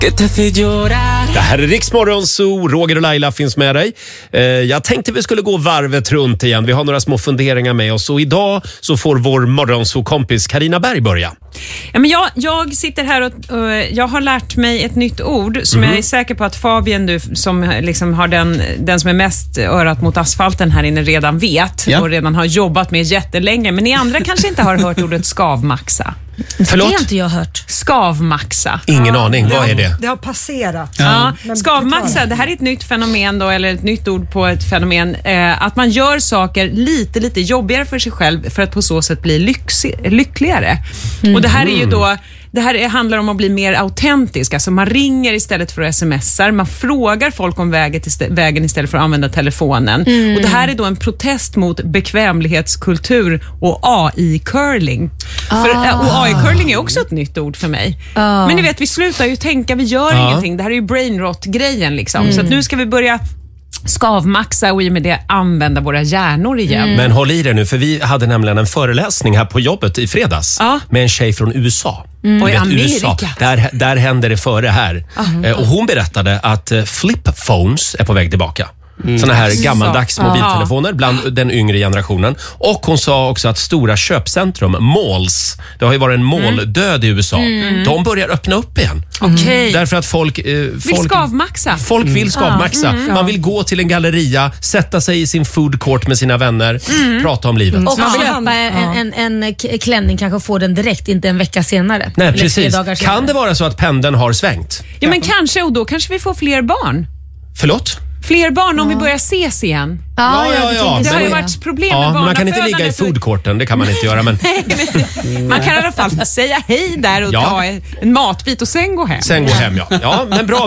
Det här är Rix Morgon Zoo. Roger och Laila finns med dig. Jag tänkte vi skulle gå varvet runt igen. Vi har några små funderingar med oss. Och idag så får vår morgonzoo-kompis Carina Berg börja. Ja, men jag sitter här och jag har lärt mig ett nytt ord som jag är säker på att Fabian, du som liksom har den som är mest örat mot asfalten här inne, redan vet och redan har jobbat med jättelänge. Men ni andra kanske inte har hört ordet skavmaxa. Förlåt? Det har inte jag hört. Skavmaxa. Ingen aning, vad är det? Det har passerat. Ja. Skavmaxa, det här är ett nytt fenomen då, eller ett nytt ord på ett fenomen. Att man gör saker lite jobbigare för sig själv för att på så sätt bli lyckligare. Och det här är ju då... Det här handlar om att bli mer autentisk. Alltså man ringer istället för att smsar. Man frågar folk om vägen istället för att använda telefonen. Och det här är då en protest mot bekvämlighetskultur och AI-curling. Och AI-curling är också ett nytt ord för mig. Men ni vet, vi slutar ju tänka, vi gör ingenting. Det här är ju brainrot-grejen liksom. Så att nu ska vi börja skavmaxa och i med det använda våra hjärnor igen. Men håll i det nu, för vi hade nämligen en föreläsning här på jobbet i fredags med en tjej från USA. Och i Amerika. Där händer det före här. Och hon berättade att flip phones är på väg tillbaka. Såna här gammaldags mobiltelefoner bland den yngre generationen. Och hon sa också att stora köpcentrum, malls, det har ju varit en måldöd i USA. De börjar öppna upp igen. Därför att folk vill skavmaxa. Folk vill skavmaxa. Man vill gå till en galleria, sätta sig i sin food court med sina vänner, prata om livet. Och köpa en klänning, kanske få den direkt, inte en vecka senare. Nej, precis. Kan det vara så att pendeln har svängt? Ja, men kanske, och då kanske vi får fler barn. Förlåt? Fler barn om vi börjar ses igen. Ja. Det har ju varit problem med barnafödande. Man kan inte ligga i foodcourten, det kan man inte göra. Men... man kan i alla fall säga hej där och ta en matbit och sen gå hem. Sen gå hem, ja, men bra,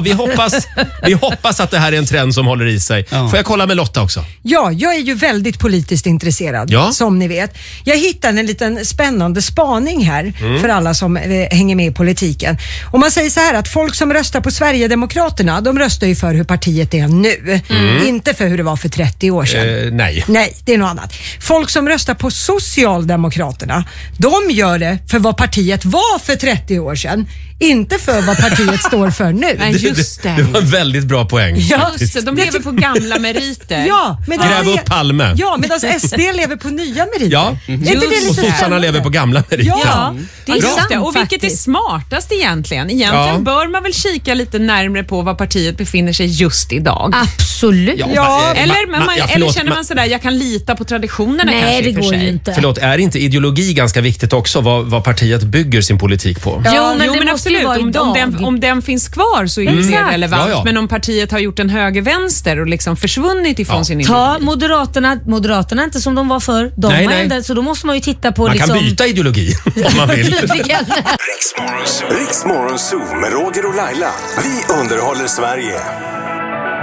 vi hoppas att det här är en trend som håller i sig. Får jag kolla med Lotta också? Ja, jag är ju väldigt politiskt intresserad, som ni vet. Jag hittade en liten spännande spaning här för alla som hänger med i politiken. Om man säger så här, att folk som röstar på Sverigedemokraterna, de röstar ju för hur partiet är nu. Inte för hur det var för 30 år sedan. Nej, det är något annat. Folk som röstar på Socialdemokraterna, de gör det för vad partiet var för 30 år sedan. Inte för vad partiet står för nu. Nej, just det. Det var en väldigt bra poäng. Ja, just det. De lever på gamla meriter. Gräv upp Palme. Ja, medan SD lever på nya meriter. Ja, och sossarna lever på gamla meriter. Ja, det är sant, det. Och vilket är smartast egentligen? Egentligen bör man väl kika lite närmare på vad partiet befinner sig just idag. Absolut. Eller känner man sådär, jag kan lita på traditionerna. Nej, det går ju inte. Förlåt, är inte ideologi ganska viktigt också, vad partiet bygger sin politik på? Jo, men absolut. Om den finns kvar så är det mer relevant. Men om partiet har gjort en höger-vänster och liksom försvunnit ifrån sin ideologi. Ta Moderaterna är inte som de var förr. De har ändrat, så då måste man ju titta på man kan byta ideologi om man vill. Rix Morgon Zoo med Roger och Laila. Vi underhåller Sverige.